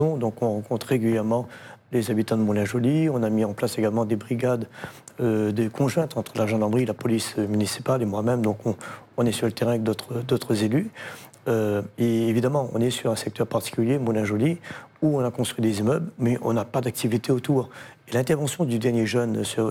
Donc on rencontre régulièrement les habitants de Moulins-Joly. On a mis en place également des brigades des conjointes entre la gendarmerie, la police municipale et moi-même. Donc on est sur le terrain avec d'autres élus. Et évidemment, on est sur un secteur particulier, Moulins-Joly, où on a construit des immeubles, mais on n'a pas d'activité autour. Et l'intervention du dernier jeune sur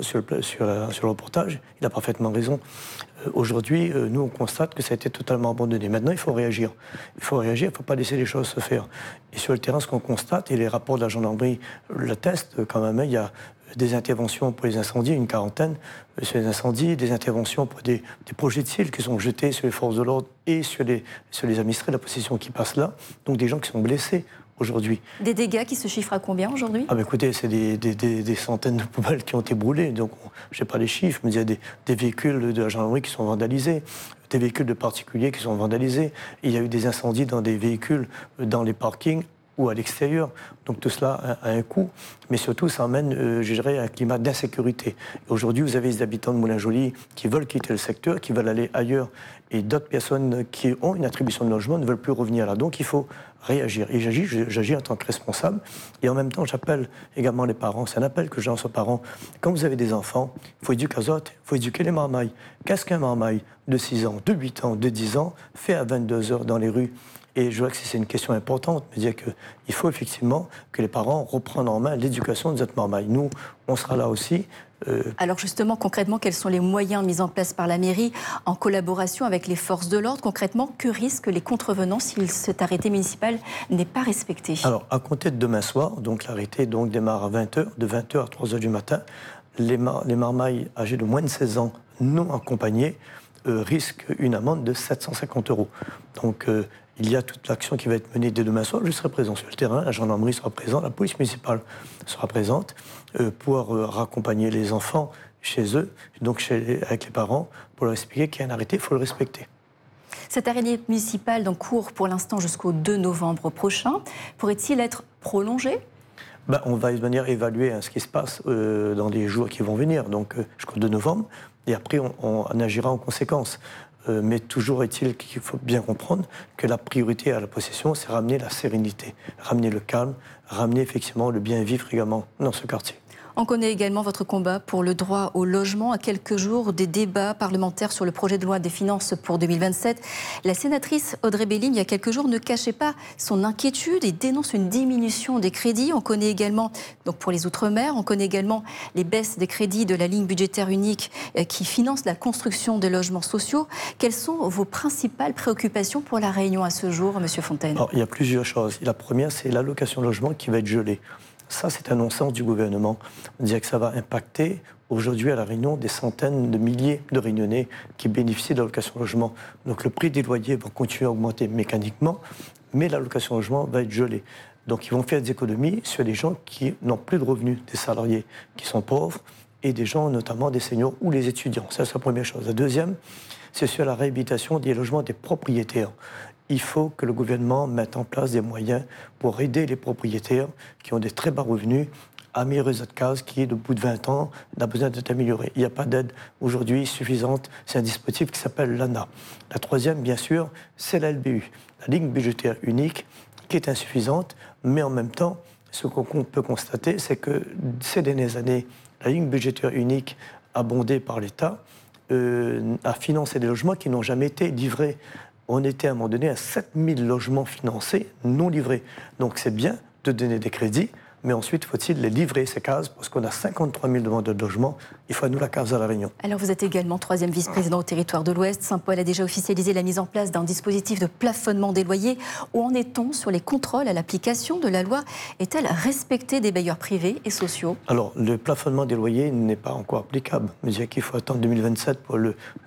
le reportage, il a parfaitement raison. Aujourd'hui, nous, on constate que ça a été totalement abandonné. Maintenant, il faut réagir. Il faut réagir, il ne faut pas laisser les choses se faire. Et sur le terrain, ce qu'on constate, et les rapports de la gendarmerie l'attestent quand même, il y a des interventions pour les incendies, une quarantaine sur les incendies, des interventions pour des projectiles qui sont jetés sur les forces de l'ordre et sur les administrés de la possession qui passent là. Donc des gens qui sont blessés aujourd'hui. Des dégâts qui se chiffrent à combien aujourd'hui? Écoutez, c'est des centaines de poubelles qui ont été brûlées. Donc, je n'ai pas les chiffres, mais il y a des véhicules de la gendarmerie qui sont vandalisés, des véhicules de particuliers qui sont vandalisés. Il y a eu des incendies dans des véhicules, dans les parkings ou à l'extérieur. Donc tout cela a un coût, mais surtout ça amène, je dirais, un climat d'insécurité. Aujourd'hui, vous avez des habitants de Moulins-Joly qui veulent quitter le secteur, qui veulent aller ailleurs, et d'autres personnes qui ont une attribution de logement ne veulent plus revenir là. Donc il faut réagir. Et j'agis en tant que responsable, et en même temps, j'appelle également les parents. C'est un appel que j'ai aux parents. Quand vous avez des enfants, il faut éduquer les autres, il faut éduquer les marmailles. Qu'est-ce qu'un marmaille de 6 ans, de 8 ans, de 10 ans fait à 22 heures dans les rues? Et je vois que c'est une question importante, mais dire qu'il faut effectivement que les parents reprennent en main l'éducation de cette marmaille. Nous, on sera là aussi. Alors justement, concrètement, quels sont les moyens mis en place par la mairie en collaboration avec les forces de l'ordre? Concrètement, que risquent les contrevenants si cet arrêté municipal n'est pas respecté? Alors, à compter de demain soir, donc l'arrêté démarre à 20h, de 20h à 3h du matin, les marmailles âgées de moins de 16 ans non accompagnées risquent une amende de 750 €. Donc, il y a toute l'action qui va être menée dès demain soir. Je serai présent sur le terrain, la gendarmerie sera présente, la police municipale sera présente pour raccompagner les enfants chez eux, donc avec les parents, pour leur expliquer qu'il y a un arrêté, il faut le respecter. Cet arrêté municipal court pour l'instant jusqu'au 2 novembre prochain. Pourrait-il être prolongé? On va de manière évaluer ce qui se passe dans les jours qui vont venir, donc jusqu'au 2 novembre, et après on agira en conséquence. Mais toujours est-il qu'il faut bien comprendre que la priorité à la possession, c'est ramener la sérénité, ramener le calme, ramener effectivement le bien-vivre également dans ce quartier. On connaît également votre combat pour le droit au logement. À quelques jours des débats parlementaires sur le projet de loi des finances pour 2027, la sénatrice Audrey Bélim, il y a quelques jours, ne cachait pas son inquiétude et dénonce une diminution des crédits. On connaît également, pour les Outre-mer, on connaît également les baisses des crédits de la ligne budgétaire unique qui finance la construction de logements sociaux. Quelles sont vos principales préoccupations pour la Réunion à ce jour, Monsieur Fontaine? Alors, il y a plusieurs choses. La première, c'est l'allocation logement qui va être gelée. Ça, c'est un non-sens du gouvernement. On dirait que ça va impacter aujourd'hui à La Réunion des centaines de milliers de Réunionnais qui bénéficient de l'allocation logement. Donc le prix des loyers va continuer à augmenter mécaniquement, mais l'allocation logement va être gelée. Donc ils vont faire des économies sur des gens qui n'ont plus de revenus, des salariés qui sont pauvres et des gens, notamment des seniors ou les étudiants. Ça, c'est la première chose. La deuxième, c'est sur la réhabilitation des logements des propriétaires. Il faut que le gouvernement mette en place des moyens pour aider les propriétaires qui ont des très bas revenus à améliorer cette case qui, au bout de 20 ans, a besoin d'être améliorée. Il n'y a pas d'aide aujourd'hui suffisante. C'est un dispositif qui s'appelle l'ANA. La troisième, bien sûr, c'est la LBU, la ligne budgétaire unique, qui est insuffisante, mais en même temps, ce qu'on peut constater, c'est que ces dernières années, la ligne budgétaire unique, abondée par l'État, a financé des logements qui n'ont jamais été livrés. On était à un moment donné à 7000 logements financés, non livrés. Donc c'est bien de donner des crédits, mais ensuite faut-il les livrer, ces cases, parce qu'on a 53 000 demandeurs de logement. Il faut à nous la case à La Réunion. Alors vous êtes également 3e vice-président au territoire de l'Ouest. Saint-Paul a déjà officialisé la mise en place d'un dispositif de plafonnement des loyers. Où en est-on sur les contrôles à l'application de la loi? Est-elle respectée des bailleurs privés et sociaux? Alors le plafonnement des loyers n'est pas encore applicable. Je dirais qu'il faut attendre 2027 pour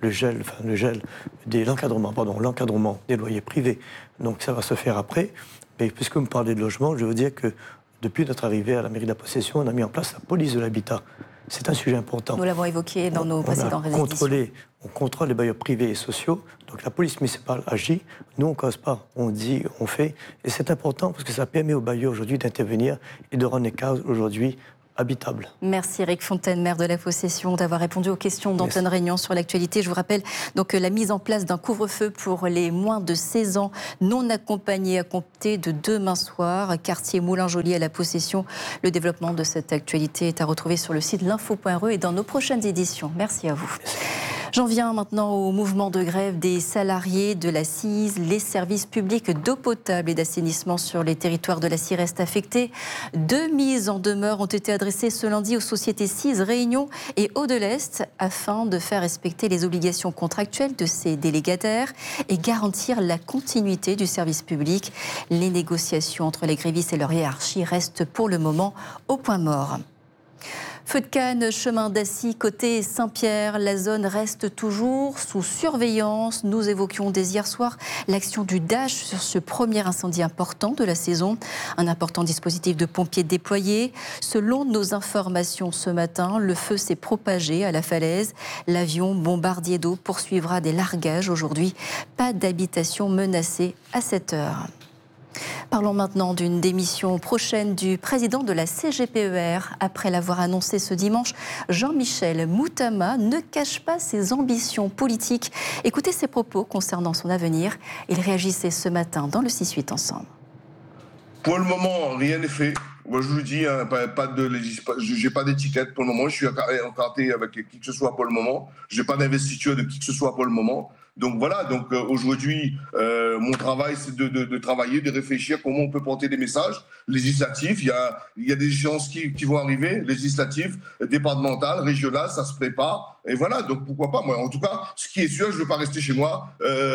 l'encadrement des loyers privés. Donc ça va se faire après. Mais puisque vous me parlez de logement, je veux dire que depuis notre arrivée à la mairie de la Possession, on a mis en place la police de l'habitat. C'est un sujet important. Nous l'avons évoqué dans nos précédentes éditions. On contrôle les bailleurs privés et sociaux. Donc la police municipale agit. Nous, on ne cause pas. On dit, on fait. Et c'est important parce que ça permet aux bailleurs aujourd'hui d'intervenir et de rendre les cases aujourd'hui habitable. Merci Eric Fontaine, maire de la Possession, d'avoir répondu aux questions d'Antoine Régnion sur l'actualité. Je vous rappelle donc la mise en place d'un couvre-feu pour les moins de 16 ans non accompagnés à compter de demain soir. Quartier Moulin-Joly à la Possession. Le développement de cette actualité est à retrouver sur le site l'info.re et dans nos prochaines éditions. Merci à vous. J'en viens maintenant au mouvement de grève des salariés de la CIS. Les services publics d'eau potable et d'assainissement sur les territoires de la CIS restent affectés. 2 mises en demeure ont été adressées ce lundi aux sociétés CIS Réunion et Hauts-de-l'Est afin de faire respecter les obligations contractuelles de ces délégataires et garantir la continuité du service public. Les négociations entre les grévistes et leur hiérarchie restent pour le moment au point mort. Feu de Cannes, chemin d'Assy, côté Saint-Pierre. La zone reste toujours sous surveillance. Nous évoquions dès hier soir l'action du Dash sur ce premier incendie important de la saison. Un important dispositif de pompiers déployé. Selon nos informations ce matin, le feu s'est propagé à la falaise. L'avion bombardier d'eau poursuivra des largages aujourd'hui. Pas d'habitation menacée à cette heure. Parlons maintenant d'une démission prochaine du président de la CGPER. Après l'avoir annoncé ce dimanche, Jean-Michel Moutama ne cache pas ses ambitions politiques. Écoutez ses propos concernant son avenir. Il réagissait ce matin dans le 6-8 ensemble. Pour le moment, rien n'est fait. Moi, je vous dis, hein, j'ai pas d'étiquette pour le moment. Je suis encarté avec qui que ce soit pour le moment. Je n'ai pas d'investiture de qui que ce soit pour le moment. Donc voilà, aujourd'hui, mon travail, c'est de travailler, de réfléchir comment on peut porter des messages législatifs. Il y a des échéances qui vont arriver, législatives, départementales, régionales, ça se prépare. Et voilà, donc pourquoi pas. Moi, en tout cas, ce qui est sûr, je ne veux pas rester chez moi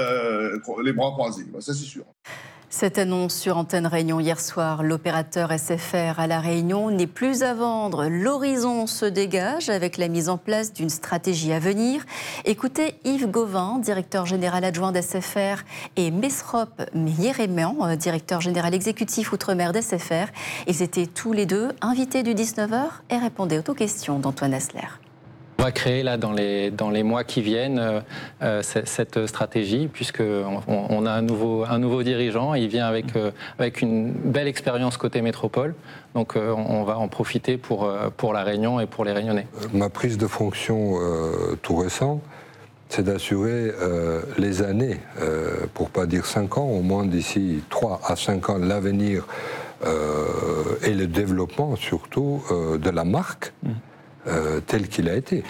les bras croisés. Ça, c'est sûr. Cette annonce sur Antenne Réunion hier soir, l'opérateur SFR à La Réunion n'est plus à vendre. L'horizon se dégage avec la mise en place d'une stratégie à venir. Écoutez Yves Gauvin, directeur général adjoint d'SFR, et Mesrop Yérémian, directeur général exécutif Outre-mer d'SFR. Ils étaient tous les deux invités du 19h et répondaient aux questions d'Antoine Asler. On va créer là dans les mois qui viennent cette stratégie puisqu'on a un nouveau dirigeant. Il vient avec une belle expérience côté métropole. Donc on va en profiter pour la Réunion et pour les Réunionnais. Ma prise de fonction tout récent, c'est d'assurer les années, pour pas dire 5 ans, au moins d'ici 3 à 5 ans, l'avenir et le développement surtout de la marque. Tel qu'il a été.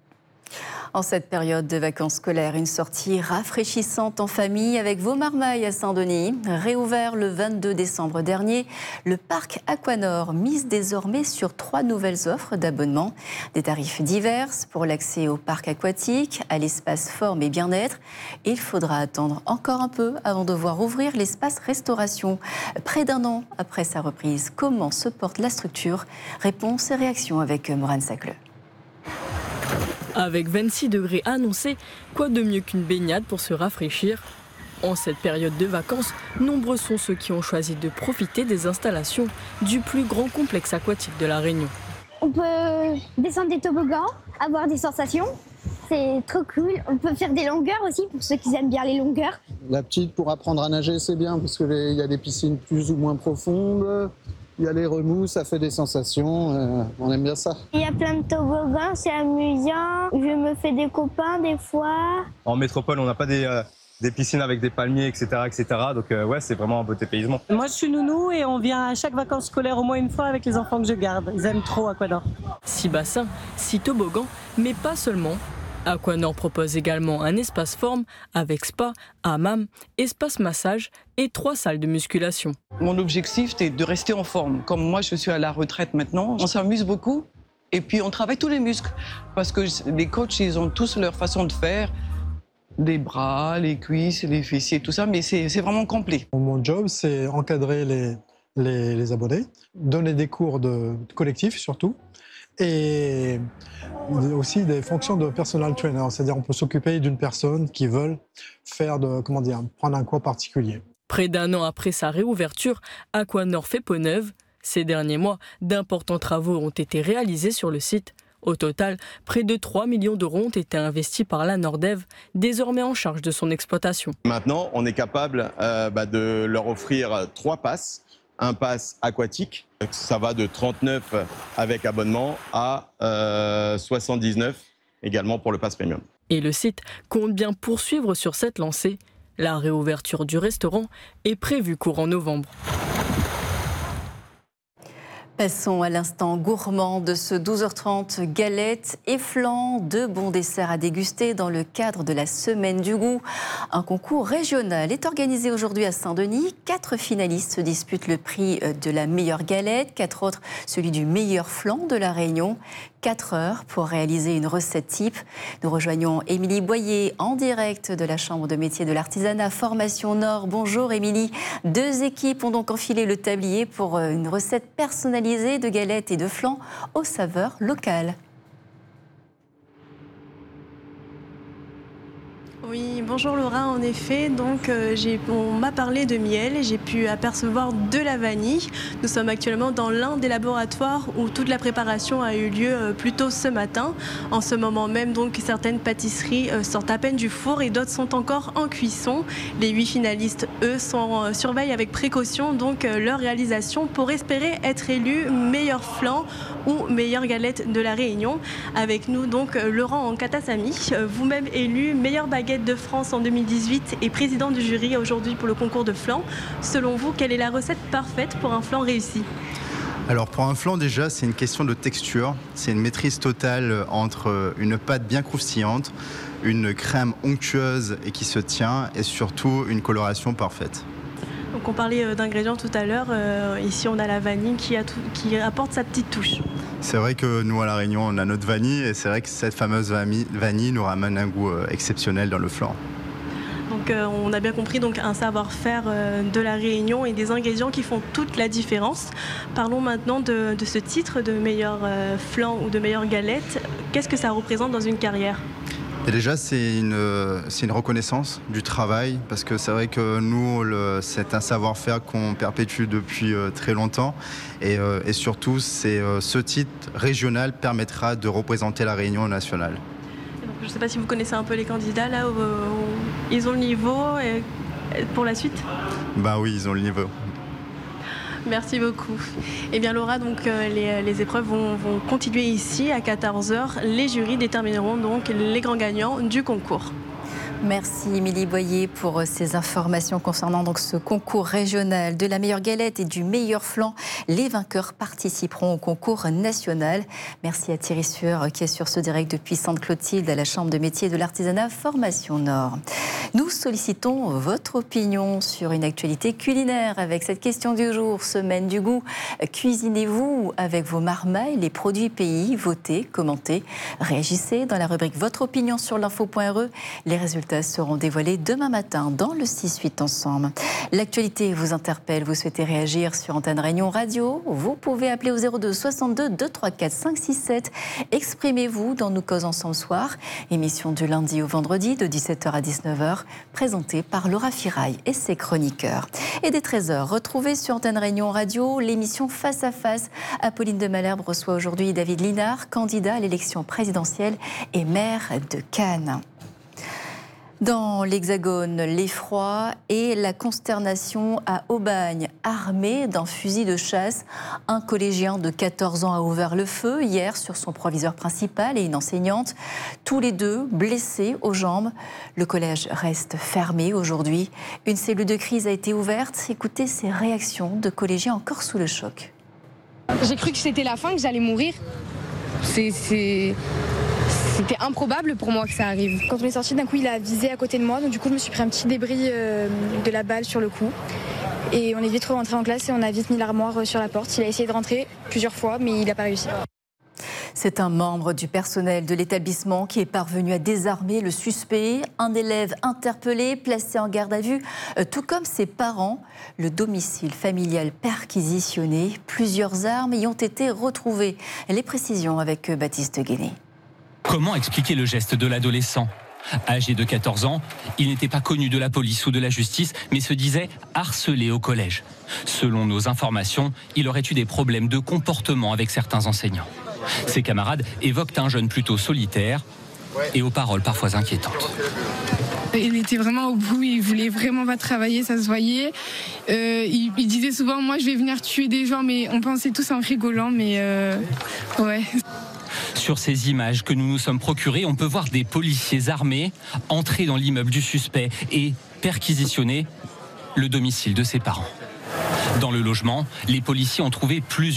En cette période de vacances scolaires, une sortie rafraîchissante en famille avec vos marmailles à Saint-Denis. Réouvert le 22 décembre dernier, le parc Aquanor mise désormais sur 3 nouvelles offres d'abonnement. Des tarifs divers pour l'accès au parc aquatique, à l'espace forme et bien-être. Il faudra attendre encore un peu avant de voir ouvrir l'espace restauration. Près d'un an après sa reprise, comment se porte la structure? Réponse et réaction avec Morane Sacleux. Avec 26 degrés annoncés, quoi de mieux qu'une baignade pour se rafraîchir? En cette période de vacances, nombreux sont ceux qui ont choisi de profiter des installations du plus grand complexe aquatique de La Réunion. On peut descendre des toboggans, avoir des sensations, c'est trop cool. On peut faire des longueurs aussi pour ceux qui aiment bien les longueurs. La petite pour apprendre à nager, c'est bien parce qu'il y a des piscines plus ou moins profondes. Il y a les remous, ça fait des sensations, on aime bien ça. Il y a plein de toboggans, c'est amusant. Je me fais des copains des fois. En métropole, on n'a pas des piscines avec des palmiers, etc. Donc ouais, c'est vraiment un beau dépaysement. Moi, je suis nounou et on vient à chaque vacances scolaires au moins une fois avec les enfants que je garde. Ils aiment trop Aquanor. 6 bassins, 6 toboggans, mais pas seulement. Aquanor propose également un espace forme avec spa, hammam, espace massage et 3 salles de musculation. Mon objectif, c'est de rester en forme. Comme moi, je suis à la retraite maintenant, on s'amuse beaucoup et puis on travaille tous les muscles parce que les coachs, ils ont tous leur façon de faire. Les bras, les cuisses, les fessiers, tout ça, mais c'est vraiment complet. Mon job, c'est encadrer les abonnés, donner des cours de collectif surtout, et aussi des fonctions de personal trainer, c'est-à-dire on peut s'occuper d'une personne qui veut prendre un cours particulier. Près d'un an après sa réouverture, Aquanor fait peau neuve. Ces derniers mois, d'importants travaux ont été réalisés sur le site. Au total, près de 3 millions d'euros ont été investis par la Nordev, désormais en charge de son exploitation. Maintenant, on est capable de leur offrir 3 passes un pass aquatique. Ça va de 39 avec abonnement à 79 également pour le pass premium. Et le site compte bien poursuivre sur cette lancée. La réouverture du restaurant est prévue courant novembre. Passons à l'instant gourmand de ce 12h30, galettes et flan, de bons desserts à déguster dans le cadre de la Semaine du Goût. Un concours régional est organisé aujourd'hui à Saint-Denis. 4 finalistes se disputent le prix de la meilleure galette, 4 autres celui du meilleur flan de la Réunion. 4 heures pour réaliser une recette type. Nous rejoignons Émilie Boyer en direct de la Chambre de métier de l'artisanat Formation Nord. Bonjour Émilie. 2 équipes ont donc enfilé le tablier pour une recette personnalisée de galettes et de flan aux saveurs locales. Oui, bonjour Laura, en effet, donc on m'a parlé de miel et j'ai pu apercevoir de la vanille. Nous sommes actuellement dans l'un des laboratoires où toute la préparation a eu lieu plus tôt ce matin. En ce moment même, donc, certaines pâtisseries sortent à peine du four et d'autres sont encore en cuisson. Les 8 finalistes, eux, surveillent avec précaution donc leur réalisation pour espérer être élus meilleur flan ou meilleure galette de la Réunion. Avec nous donc Laurent Katassamy, vous-même élu meilleure baguette de France en 2018 et président du jury aujourd'hui pour le concours de flan. Selon vous, quelle est la recette parfaite pour un flan réussi ? Alors pour un flan déjà, c'est une question de texture. C'est une maîtrise totale entre une pâte bien croustillante, une crème onctueuse et qui se tient et surtout une coloration parfaite. Donc on parlait d'ingrédients tout à l'heure. Ici, on a la vanille qui apporte sa petite touche. C'est vrai que nous, à La Réunion, on a notre vanille et c'est vrai que cette fameuse vanille nous ramène un goût exceptionnel dans le flan. Donc on a bien compris donc, un savoir-faire de La Réunion et des ingrédients qui font toute la différence. Parlons maintenant de ce titre de meilleur flan ou de meilleure galette. Qu'est-ce que ça représente dans une carrière ? Et déjà, c'est une reconnaissance du travail, parce que c'est vrai que nous, c'est un savoir-faire qu'on perpétue depuis très longtemps. Et surtout, ce titre régional permettra de représenter la Réunion nationale. Donc, je ne sais pas si vous connaissez un peu les candidats, là, ils ont le niveau pour la suite ? Bah oui, ils ont le niveau. Merci beaucoup. Eh bien Laura, donc, les épreuves vont continuer ici à 14h. Les jurys détermineront donc les grands gagnants du concours. Merci Émilie Boyer pour ces informations concernant donc ce concours régional de la meilleure galette et du meilleur flan. Les vainqueurs participeront au concours national. Merci à Thierry Sueur qui est sur ce direct depuis Sainte-Clotilde à la Chambre de métier de l'artisanat Formation Nord. Nous sollicitons votre opinion sur une actualité culinaire avec cette question du jour, Semaine du Goût. Cuisinez-vous avec vos marmailles les produits pays? Votez, commentez, réagissez dans la rubrique Votre opinion sur l'info.re. Les résultats seront dévoilés demain matin dans le 6-8 ensemble. L'actualité vous interpelle, vous souhaitez réagir sur Antenne Réunion Radio, vous pouvez appeler au 02 62 234 567. Exprimez-vous dans Nous Cause Ensemble Soir, émission du lundi au vendredi de 17h à 19h, présentée par Laura Firail et ses chroniqueurs. Et dès 13h, retrouvez sur Antenne Réunion Radio l'émission Face à Face. Apolline de Malherbe reçoit aujourd'hui David Linard, candidat à l'élection présidentielle et maire de Cannes. Dans l'Hexagone, l'effroi et la consternation à Aubagne. Armé d'un fusil de chasse, un collégien de 14 ans a ouvert le feu hier sur son proviseur principal et une enseignante. Tous les deux blessés aux jambes. Le collège reste fermé aujourd'hui. Une cellule de crise a été ouverte. Écoutez ces réactions de collégiens encore sous le choc. J'ai cru que c'était la fin, que j'allais mourir. C'était improbable pour moi que ça arrive. Quand on est sorti, d'un coup, il a visé à côté de moi. Donc du coup, je me suis pris un petit débris de la balle sur le cou. Et on est vite rentré en classe et on a vite mis l'armoire sur la porte. Il a essayé de rentrer plusieurs fois, mais il n'a pas réussi. C'est un membre du personnel de l'établissement qui est parvenu à désarmer le suspect. Un élève interpellé, placé en garde à vue, tout comme ses parents. Le domicile familial perquisitionné. Plusieurs armes y ont été retrouvées. Les précisions avec Baptiste Guéné. Comment expliquer le geste de l'adolescent ? Âgé de 14 ans, il n'était pas connu de la police ou de la justice, mais se disait harcelé au collège. Selon nos informations, il aurait eu des problèmes de comportement avec certains enseignants. Ses camarades évoquent un jeune plutôt solitaire et aux paroles parfois inquiétantes. Il était vraiment au bout, il voulait vraiment pas travailler, ça se voyait. Il disait souvent, moi je vais venir tuer des gens, mais on pensait tous en rigolant, mais ouais. Sur ces images que nous nous sommes procurées, on peut voir des policiers armés entrer dans l'immeuble du suspect et perquisitionner le domicile de ses parents. Dans le logement, les policiers ont trouvé plusieurs